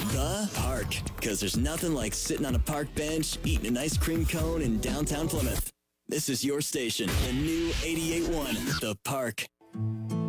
The Park, because there's nothing like sitting on a park bench, eating an ice cream cone in downtown Plymouth. This is your station, the new 88.1, The Park.